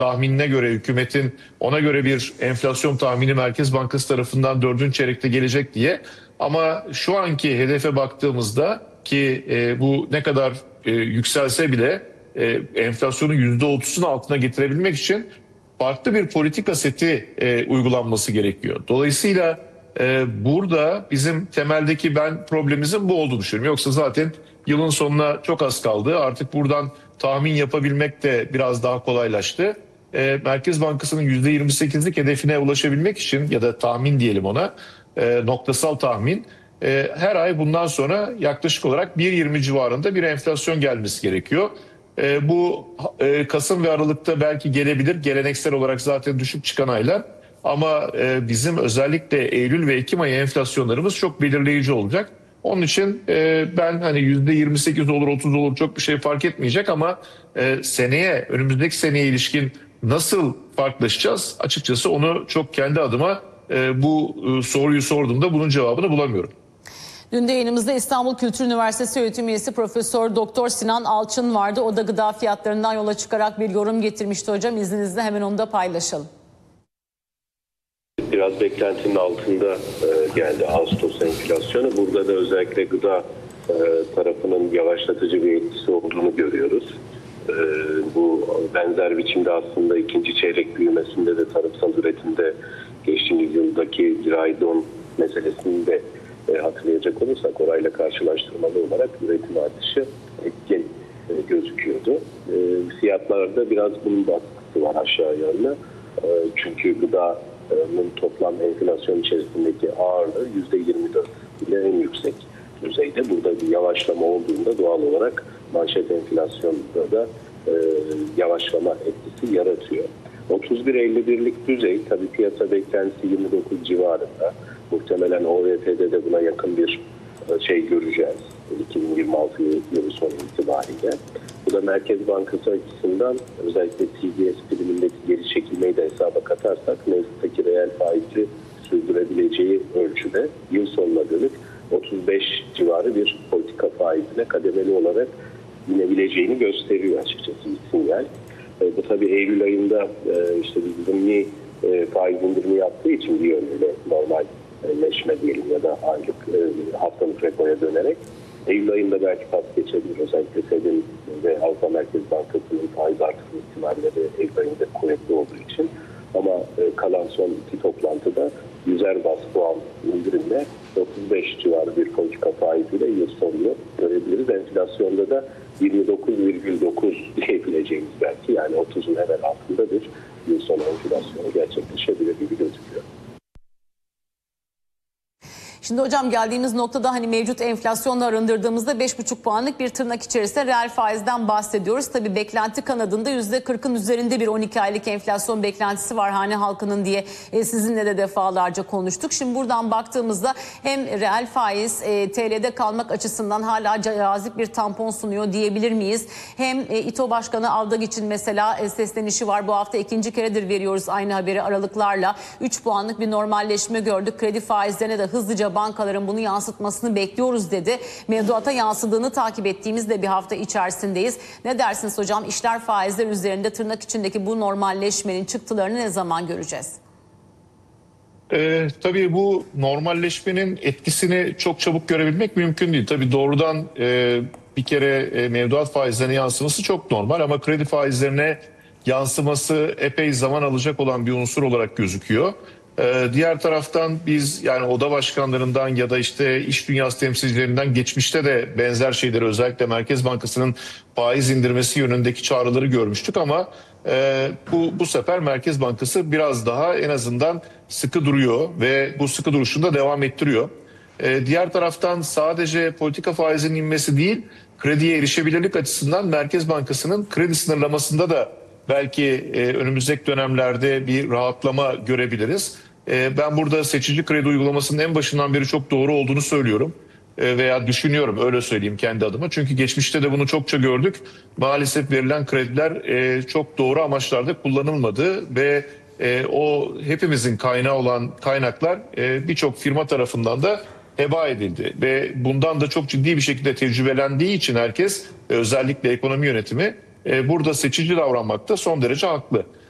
tahminine göre hükümetin ona göre bir enflasyon tahmini Merkez Bankası tarafından 4. çeyrekte gelecek diye. Ama şu anki hedefe baktığımızda ki bu ne kadar yükselse bile enflasyonu %30'un altına getirebilmek için farklı bir politika seti uygulanması gerekiyor. Dolayısıyla burada bizim temeldeki problemimizin bu olduğunu düşünüyorum. Yoksa zaten yılın sonuna çok az kaldı. Artık buradan tahmin yapabilmek de biraz daha kolaylaştı. Merkez Bankası'nın %28'lik hedefine ulaşabilmek için ya da tahmin diyelim ona, noktasal tahmin, her ay bundan sonra yaklaşık olarak 1,20 civarında bir enflasyon gelmesi gerekiyor. Bu Kasım ve Aralık'ta belki gelebilir. Geleneksel olarak zaten düşük çıkan aylar. Ama bizim özellikle Eylül ve Ekim ayı enflasyonlarımız çok belirleyici olacak. Onun için ben hani %28 olur 30 olur çok bir şey fark etmeyecek ama önümüzdeki seneye ilişkin nasıl farklılaşacağız? Açıkçası onu çok kendi adıma bu soruyu sorduğumda bunun cevabını bulamıyorum. Dün de yayınımızda İstanbul Kültür Üniversitesi öğretim üyesi Profesör Doktor Sinan Alçın vardı. O da gıda fiyatlarından yola çıkarak bir yorum getirmişti hocam. İzninizle hemen onu da paylaşalım. Biraz beklentinin altında geldi Ağustos enflasyonu. Burada da özellikle gıda tarafının yavaşlatıcı bir etkisi olduğunu görüyoruz. Bu benzer biçimde aslında ikinci çeyrek büyümesinde de tarımsal üretimde geçtiğimiz yıldaki zirai don meselesini de hatırlayacak olursak orayla karşılaştırmalı olarak üretim artışı etkin gözüküyordu. Fiyatlarda biraz bunun baskısı var aşağı yönlü. Çünkü gıdanın toplam enflasyon içerisindeki ağırlığı %24 ile en yüksek düzeyde. Burada bir yavaşlama olduğunda doğal olarak manşet enflasyonda da yavaşlama etkisi yaratıyor. 31.51'lik düzey tabii piyasa beklentisi 29 civarında. Muhtemelen OVP'de de buna yakın bir şey göreceğiz 2026 yılı sonu itibariyle. Bu da Merkez Bankası açısından özellikle CDS primindeki geri çekilmeyi de hesaba katarsak mevcuttaki reel faizi sürdürebileceği ölçüde yıl sonuna dönük 35 civarı bir politika faizine kademeli olarak inebileceğini gösteriyor açıkçası bir sinyal. Bu tabii Eylül ayında işte bir zımni faiz indirimi yaptığı için bir yönüyle normalleşme diyelim ya da aylık haftalık repoya dönerek Eylül ayında belki pas geçebilir. Özellikle Fed'in ve Avrupa Merkez Bankası'nın faiz artırma ihtimalleri Eylül ayında kuvvetli olduğu için ama kalan son iki toplantıda 100'er bas puan indirimle 35 civarı bir politika faiziyle yıl sonunu görebiliriz. Enflasyonda da 29,9 diyebileceğimiz belki yani 30'un hemen altında bir yıl sonu enflasyonu gerçekleşebilir gibi gözüküyor. Şimdi hocam geldiğimiz noktada hani mevcut enflasyonla arındırdığımızda 5,5 puanlık bir tırnak içerisinde reel faizden bahsediyoruz. Tabii beklenti kanadında %40'ın üzerinde bir 12 aylık enflasyon beklentisi var hane halkının diye sizinle de defalarca konuştuk. Şimdi buradan baktığımızda hem reel faiz TL'de kalmak açısından hala cazip bir tampon sunuyor diyebilir miyiz? Hem İTO Başkanı Aldag için mesela seslenişi var. Bu hafta ikinci keredir veriyoruz aynı haberi aralıklarla. 3 puanlık bir normalleşme gördük. Kredi faizlerine de hızlıca bankaların bunu yansıtmasını bekliyoruz dedi. Mevduata yansıdığını takip ettiğimiz de bir hafta içerisindeyiz. Ne dersiniz hocam? İşler faizler üzerinde tırnak içindeki bu normalleşmenin çıktılarını ne zaman göreceğiz? Tabii bu normalleşmenin etkisini çok çabuk görebilmek mümkün değil. Tabii doğrudan bir kere mevduat faizlerine yansıması çok normal ama kredi faizlerine yansıması epey zaman alacak olan bir unsur olarak gözüküyor. Diğer taraftan biz yani oda başkanlarından ya da işte iş dünyası temsilcilerinden geçmişte de benzer şeyleri özellikle Merkez Bankası'nın faiz indirmesi yönündeki çağrıları görmüştük ama bu sefer Merkez Bankası biraz daha en azından sıkı duruyor ve bu sıkı duruşunu da devam ettiriyor. Diğer taraftan sadece politika faizinin inmesi değil, krediye erişebilirlik açısından Merkez Bankası'nın kredi sınırlamasında da belki önümüzdeki dönemlerde bir rahatlama görebiliriz. Ben burada seçici kredi uygulamasının en başından beri çok doğru olduğunu söylüyorum. Veya düşünüyorum öyle söyleyeyim kendi adıma. Çünkü geçmişte de bunu çokça gördük. Maalesef verilen krediler çok doğru amaçlarda kullanılmadı ve o hepimizin kaynağı olan kaynaklar birçok firma tarafından da heba edildi. Ve bundan da çok ciddi bir şekilde tecrübelendiği için herkes özellikle ekonomi yönetimi burada seçici davranmakta son derece haklı.